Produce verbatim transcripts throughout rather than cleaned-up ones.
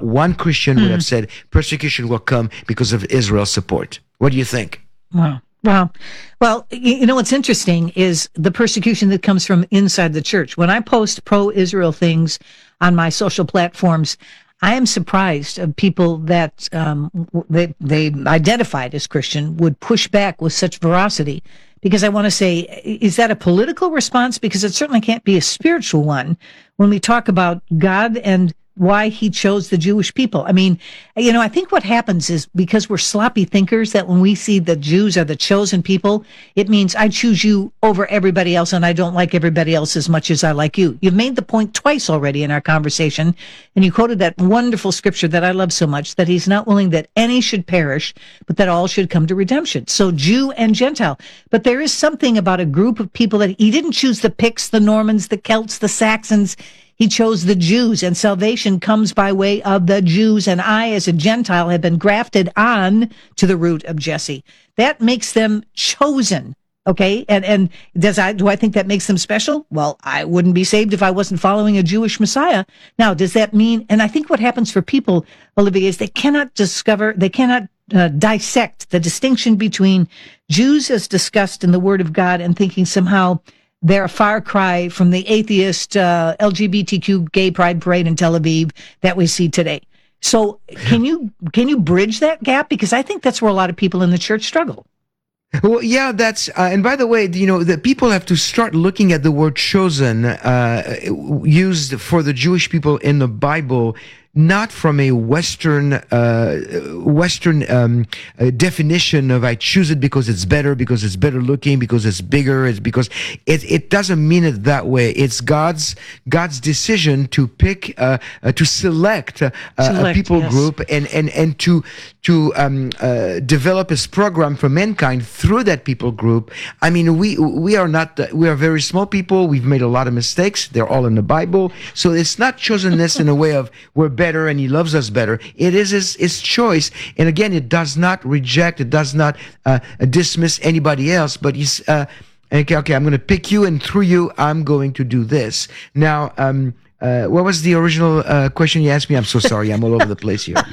not one Christian would have said persecution will come because of Israel's support. What do you think? Wow. Wow. Well, you know, what's interesting is the persecution that comes from inside the church. When I post pro-Israel things on my social platforms, I am surprised of people that um, they, they identified as Christian would push back with such veracity. Because I want to say, is that a political response? Because it certainly can't be a spiritual one when we talk about God and why he chose the Jewish people. I mean, you know, I think what happens is because we're sloppy thinkers that when we see the Jews are the chosen people, it means I choose you over everybody else and I don't like everybody else as much as I like you. You've made the point twice already in our conversation, and you quoted that wonderful scripture that I love so much, that he's not willing that any should perish, but that all should come to redemption. So Jew and Gentile. But there is something about a group of people that he didn't choose the Picts, the Normans, the Celts, the Saxons. He chose the Jews, and salvation comes by way of the Jews. And I, as a Gentile, have been grafted on to the root of Jesse. That makes them chosen. Okay. And, and does I, do I think that makes them special? Well, I wouldn't be saved if I wasn't following a Jewish Messiah. Now, does that mean, and I think what happens for people, Olivia, is they cannot discover, they cannot uh, dissect the distinction between Jews as discussed in the Word of God and thinking somehow they're a far cry from the atheist uh, L G B T Q gay pride parade in Tel Aviv that we see today. So can you can you bridge that gap? Because I think that's where a lot of people in the church struggle. Well, yeah, that's, uh, and by the way, you know, the people have to start looking at the word chosen, uh, used for the Jewish people in the Bible, not from a Western, uh, Western, um, uh, definition of I choose it because it's better, because it's better looking, because it's bigger, it's because it, it doesn't mean it that way. It's God's, God's decision to pick, uh, uh to select, uh, select a people yes. group and, and, and to, to, um, uh, develop his program for mankind through that people group. I mean, we, we are not, we are very small people. We've made a lot of mistakes. They're all in the Bible. So it's not chosenness in a way of we're better and he loves us better. It is his, his choice. And again, it does not reject, it does not uh, dismiss anybody else, but he's, uh, okay, okay, I'm going to pick you, and through you, I'm going to do this. Now, um, uh, what was the original uh, question you asked me? I'm so sorry. I'm all over the place here.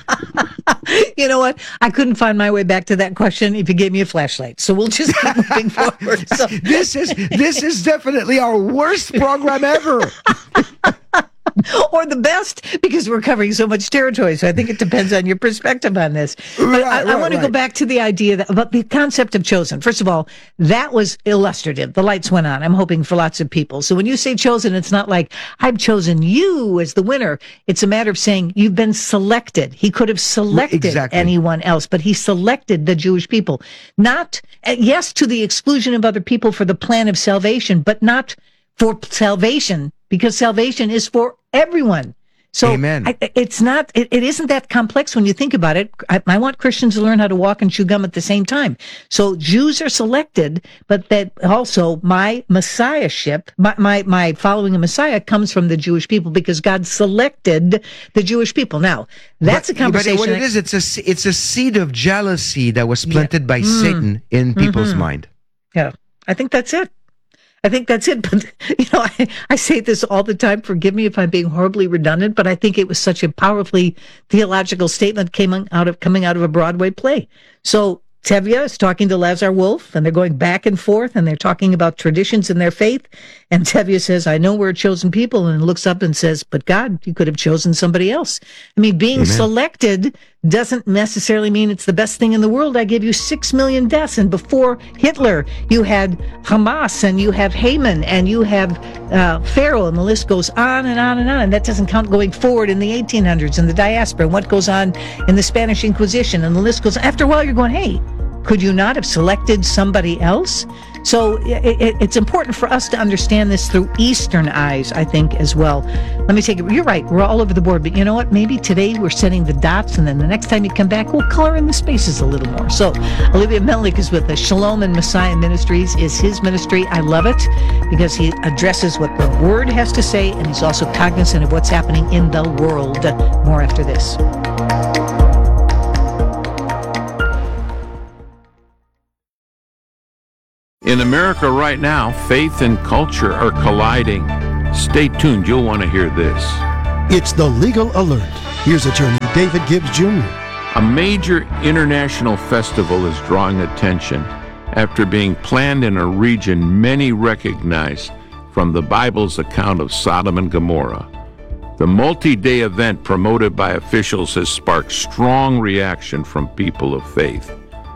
You know what? I couldn't find my way back to that question if you gave me a flashlight. So we'll just keep moving forward. So. This is this is definitely our worst program ever. Or the best, because we're covering so much territory. So I think it depends on your perspective on this. But Right, I, I right, want to right. go back to the idea that, about the concept of chosen. First of all, that was illustrative. The lights went on. I'm hoping for lots of people. So when you say chosen, it's not like I've chosen you as the winner. It's a matter of saying you've been selected. He could have selected Exactly. anyone else, but he selected the Jewish people. Not, uh, yes, to the exclusion of other people for the plan of salvation, but not for salvation, because salvation is for everyone. So Amen. I, it's not, it, it isn't that complex when you think about it. I, I want Christians to learn how to walk and chew gum at the same time. So Jews are selected, but that also my messiahship, my, my, my following a Messiah comes from the Jewish people because God selected the Jewish people. Now, that's but, a conversation. But what it is, it's a, it's a seed of jealousy that was planted yeah. by mm. Satan in people's mm-hmm. mind. Yeah, I think that's it. I think that's it. But, you know, I, I say this all the time. Forgive me if I'm being horribly redundant, but I think it was such a powerfully theological statement came out of, coming out of a Broadway play. So Tevye is talking to Lazar Wolf, and they're going back and forth, and they're talking about traditions in their faith. And Tevye says, I know we're a chosen people, and looks up and says, but God, you could have chosen somebody else. I mean, being Amen. Selected doesn't necessarily mean it's the best thing in the world. I gave you six million deaths, and before Hitler, you had Hamas, and you have Haman, and you have uh, Pharaoh, and the list goes on and on and on. And that doesn't count going forward in the eighteen hundreds and the diaspora, and what goes on in the Spanish Inquisition, and the list goes. After a while, you're going, hey, could you not have selected somebody else? So it, it, it's important for us to understand this through Eastern eyes, I think, as well. Let me take it. You're right. We're all over the board. But you know what? Maybe today we're setting the dots, and then the next time you come back, we'll color in the spaces a little more. So Olivia Melnick is with us. Shalom and Messiah Ministries is his ministry. I love it because he addresses what the Word has to say, and he's also cognizant of what's happening in the world. More after this. In America right now, faith and culture are colliding. Stay tuned, you'll want to hear this. It's the Legal Alert. Here's attorney David Gibbs Junior A major international festival is drawing attention after being planned in a region many recognize from the Bible's account of Sodom and Gomorrah. The multi-day event promoted by officials has sparked strong reaction from people of faith.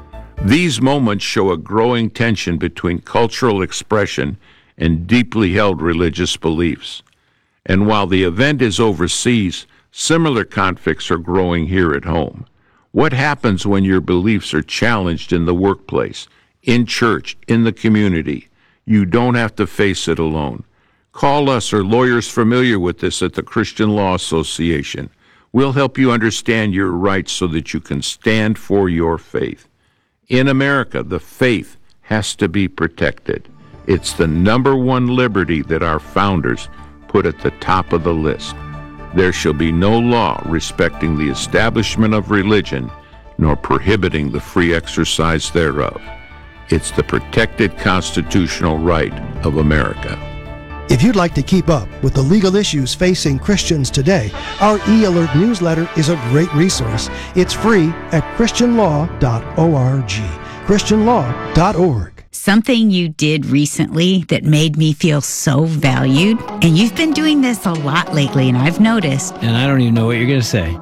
These moments show a growing tension between cultural expression and deeply held religious beliefs. And while the event is overseas, similar conflicts are growing here at home. What happens when your beliefs are challenged in the workplace, in church, in the community? You don't have to face it alone. Call us or lawyers familiar with this at the Christian Law Association. We'll help you understand your rights so that you can stand for your faith. In America, the faith has to be protected. It's the number one liberty that our founders put at the top of the list. There shall be no law respecting the establishment of religion, nor prohibiting the free exercise thereof. It's the protected constitutional right of America. If you'd like to keep up with the legal issues facing Christians today, our e-alert newsletter is a great resource. It's free at christian law dot org. christian law dot org. Something you did recently that made me feel so valued, and you've been doing this a lot lately, and I've noticed. And I don't even know what you're going to say.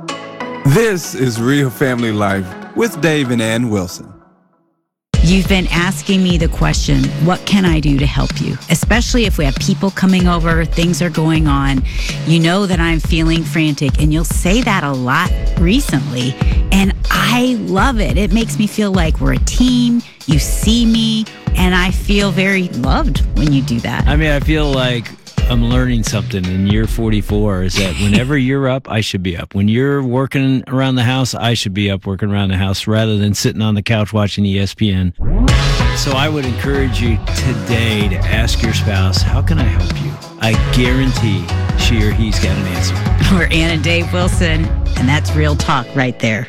This is Real Family Life with Dave and Ann Wilson. You've been asking me the question, what can I do to help you? Especially if we have people coming over, things are going on. You know that I'm feeling frantic, and you'll say that a lot recently. And I love it. It makes me feel like we're a team. You see me, and I feel very loved when you do that. I mean, I feel like I'm learning something in year forty-four is that whenever you're up, I should be up. When you're working around the house, I should be up working around the house rather than sitting on the couch watching E S P N. So I would encourage you today to ask your spouse, how can I help you? I guarantee she or he's got an answer. We're Ann and Dave Wilson, and that's real talk right there.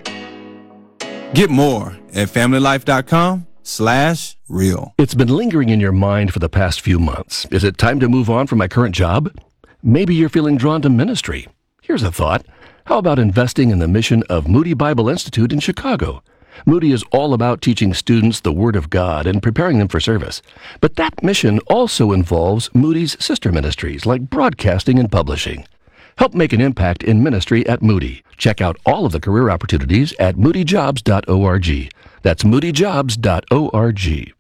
Get more at family life dot com slash real. It's been lingering in your mind for the past few months. Is it time to move on from my current job? Maybe you're feeling drawn to ministry. Here's a thought. How about investing in the mission of Moody Bible Institute in Chicago? Moody is all about teaching students the Word of God and preparing them for service. But that mission also involves Moody's sister ministries like broadcasting and publishing. Help make an impact in ministry at Moody. Check out all of the career opportunities at moody jobs dot org. That's moody jobs dot org.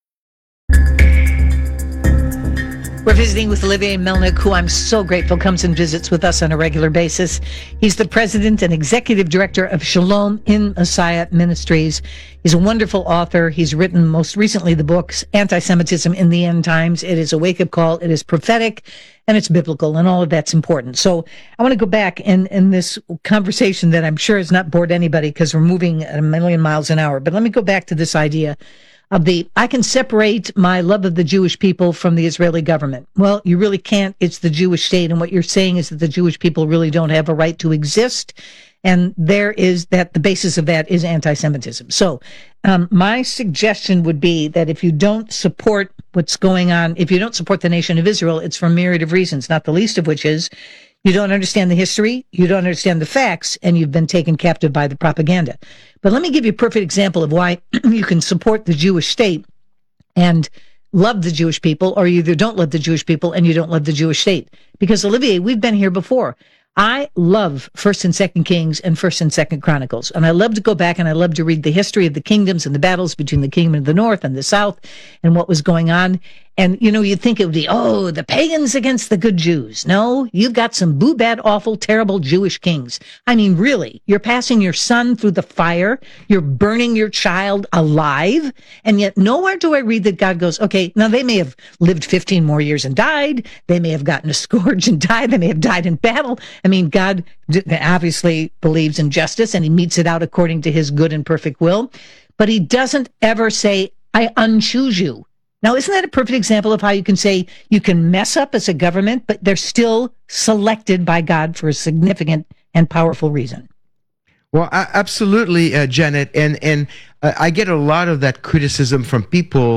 We're visiting with Olivier Melnick, who I'm so grateful comes and visits with us on a regular basis. He's the president and executive director of Shalom in Messiah Ministries. He's a wonderful author. He's written most recently the books Anti-Semitism in the End Times. It is a wake-up call. It is prophetic, and it's biblical, and all of that's important. So I want to go back in, in this conversation that I'm sure has not bored anybody because we're moving at a million miles an hour. But let me go back to this idea of the, I can separate my love of the Jewish people from the Israeli government. Well, you really can't. It's the Jewish state. And what you're saying is that the Jewish people really don't have a right to exist. And there is that, the basis of that is anti-Semitism. So, um, my suggestion would be that if you don't support what's going on, if you don't support the nation of Israel, it's for a myriad of reasons, not the least of which is you don't understand the history, you don't understand the facts, and you've been taken captive by the propaganda. But let me give you a perfect example of why you can support the Jewish state and love the Jewish people, or you either don't love the Jewish people and you don't love the Jewish state. Because, Olivier, we've been here before. I love First and Second Kings and First and Second Chronicles, and I love to go back and I love to read the history of the kingdoms and the battles between the kingdom of the north and the south and what was going on. And, you know, you'd think it would be, oh, the pagans against the good Jews. No, you've got some boo bad, awful, terrible Jewish kings. I mean, really, you're passing your son through the fire. You're burning your child alive. And yet nowhere do I read that God goes, okay, now they may have lived fifteen more years and died. They may have gotten a scourge and died. They may have died in battle. I mean, God obviously believes in justice and he metes it out according to his good and perfect will. But he doesn't ever say, I unchoose you. Now, isn't that a perfect example of how you can say you can mess up as a government, but they're still selected by God for a significant and powerful reason? Well, uh, absolutely, uh, Janet. And, and uh, I get a lot of that criticism from people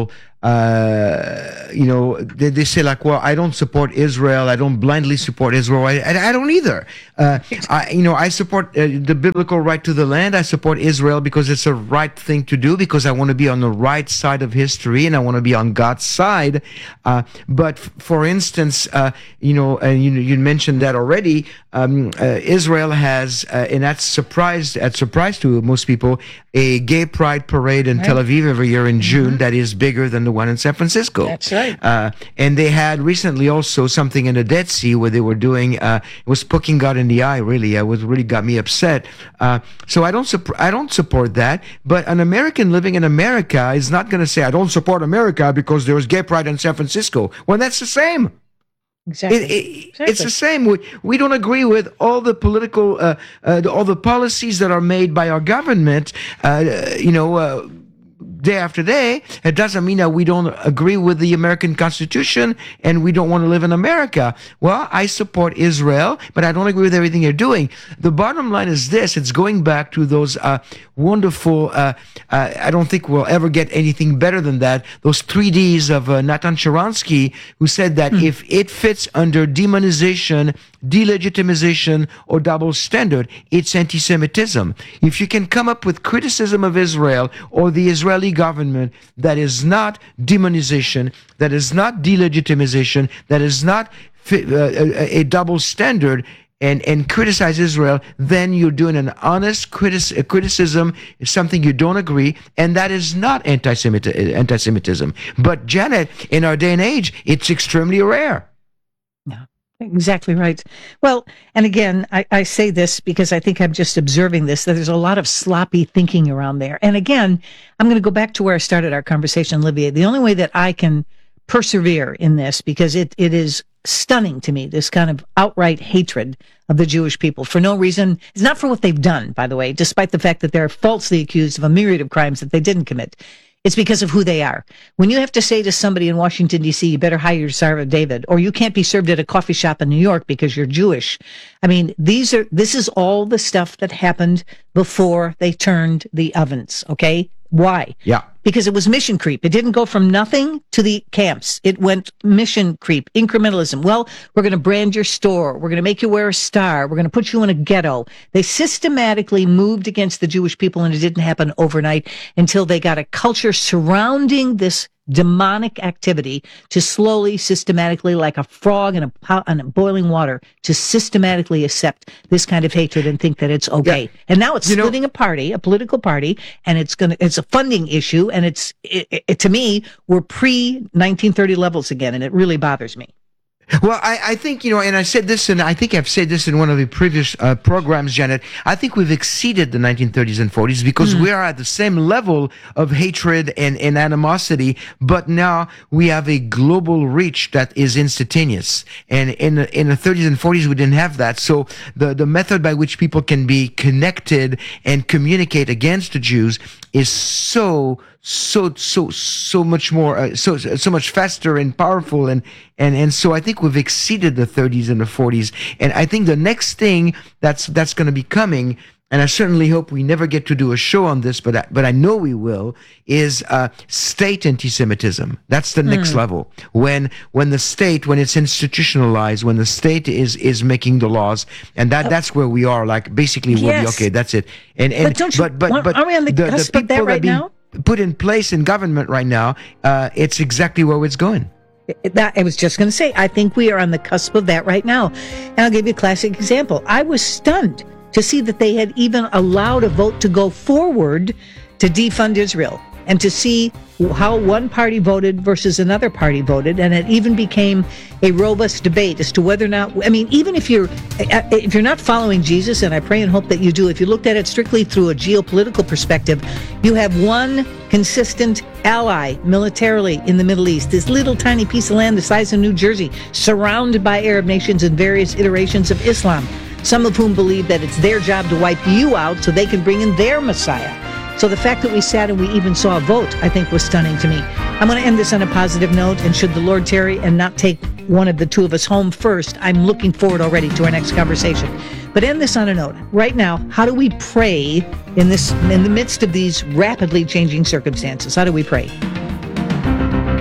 uh, you know, they, they say like, well, I don't support Israel. I don't blindly support Israel. I, I, I don't either. Uh, I, you know, I support uh, the biblical right to the land. I support Israel because it's a right thing to do, because I want to be on the right side of history and I want to be on God's side. Uh, but f- for instance, uh, you know, and you, you mentioned that already, um, uh, Israel has, uh, and that's surprised, at surprise to most people, a gay pride parade in right. Tel Aviv every year in June mm-hmm. that is bigger than the one in San Francisco. That's right. Uh, and they had recently also something in the Dead Sea where they were doing, uh, it was poking God in the eye, really. It was really got me upset. Uh, so I don't, supp- I don't support that. But an American living in America is not going to say, I don't support America because there was gay pride in San Francisco. Well, that's the same. Exactly. It, it, exactly. It's the same. We, we don't agree with all the political, uh, uh, the, all the policies that are made by our government, uh, you know, uh, day after day. It doesn't mean that we don't agree with the American Constitution and we don't want to live in America. Well, I support Israel, but I don't agree with everything they're doing. The bottom line is this. It's going back to those uh, wonderful, uh, uh, I don't think we'll ever get anything better than that, those three Ds of uh, Natan Sharansky, who said that mm. if it fits under demonization, delegitimization, or double standard, it's anti-Semitism. If you can come up with criticism of Israel or the Israeli government that is not demonization, that is not delegitimization, that is not fi- uh, a, a double standard, and, and criticize Israel, then you're doing an honest critis- criticism, something you don't agree, and that is not anti-Semit- anti-Semitism. But Janet, in our day and age, it's extremely rare. Yeah. Exactly right. Well, and again, I, I say this because I think I'm just observing this, that there's a lot of sloppy thinking around there. And again, I'm going to go back to where I started our conversation, Olivier. The only way that I can persevere in this, because it, it is stunning to me, this kind of outright hatred of the Jewish people for no reason. It's not for what they've done, by the way, despite the fact that they're falsely accused of a myriad of crimes that they didn't commit. It's because of who they are. When you have to say to somebody in Washington, D C, you better hire your Star of David, or you can't be served at a coffee shop in New York because you're Jewish. I mean, these are, this is all the stuff that happened before they turned the ovens. Okay. Why? Yeah. Because it was mission creep. It didn't go from nothing to the camps. It went mission creep, incrementalism. Well, we're going to brand your store. We're going to make you wear a star. We're going to put you in a ghetto. They systematically moved against the Jewish people, and it didn't happen overnight until they got a culture surrounding this demonic activity to slowly, systematically, like a frog in a pot, in boiling water, to systematically accept this kind of hatred and think that it's okay. Yeah. And now it's you splitting know, a party, a political party, and it's gonna, it's a funding issue, and it's, it, it, to me, we're pre nineteen thirty levels again, and it really bothers me. Well, I, I think, you know, and I said this, and I think I've said this in one of the previous uh, programs, Janet, I think we've exceeded the nineteen thirties and forties because mm-hmm. we are at the same level of hatred and, and animosity, but now we have a global reach that is instantaneous. And in the, in the thirties and forties, we didn't have that. So the, the method by which people can be connected and communicate against the Jews is so so so so much more uh, so so much faster and powerful, and and and so I think we've exceeded the thirties and the forties, and I think the next thing that's that's going to be coming, and I certainly hope we never get to do a show on this, but I, but I know we will, is uh, state anti-Semitism. That's the next mm. level. When when the state, when it's institutionalized, when the state is is making the laws, and that that's where we are. Like basically, we'll yes. be okay. That's it. And and but don't you, but but, but are we on the, the, cusp the of that right now? Put in place in government right now, uh, it's exactly where it's going. That, I was just going to say, I think we are on the cusp of that right now. And I'll give you a classic example. I was stunned to see that they had even allowed a vote to go forward to defund Israel, and to see how one party voted versus another party voted. And it even became a robust debate as to whether or not, I mean, even if you're, if you're not following Jesus, and I pray and hope that you do, if you looked at it strictly through a geopolitical perspective, you have one consistent ally militarily in the Middle East, this little tiny piece of land the size of New Jersey, surrounded by Arab nations and various iterations of Islam, some of whom believe that it's their job to wipe you out so they can bring in their Messiah. So the fact that we sat and we even saw a vote, I think, was stunning to me. I'm going to end this on a positive note, and should the Lord tarry and not take one of the two of us home first, I'm looking forward already to our next conversation. But end this on a note. Right now, how do we pray in this, in the midst of these rapidly changing circumstances? How do we pray?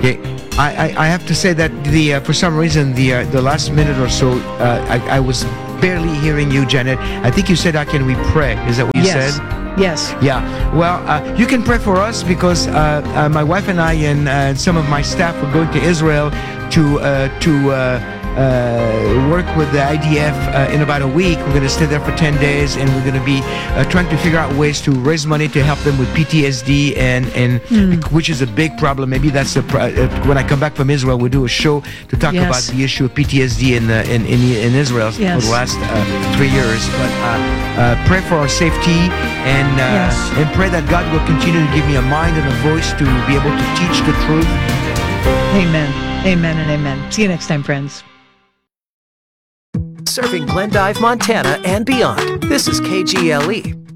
Okay, I, I, I have to say that the uh, for some reason the uh, the last minute or so uh, I, I was barely hearing you, Janet. I think you said, "How can we pray?" Is that what you Yes. said? Yes. Yeah. Well, uh, you can pray for us because uh, uh, my wife and I and uh, some of my staff are going to Israel to uh, to uh, uh, work with the I D F uh, in about a week. We're going to stay there for ten days, and we're going to be uh, trying to figure out ways to raise money to help them with P T S D, and and Mm. which is a big problem. Maybe that's the pro- uh, when I come back from Israel, we'll do a show to talk Yes. about the issue of P T S D in uh, in, in in Israel Yes. for the last uh, three years. But uh, uh, pray for our safety, and uh, Yes. and pray that God will continue to give me a mind and a voice to be able to teach the truth. Amen. Amen and amen. See you next time, friends. Serving Glendive, Montana and beyond. This is K G L E,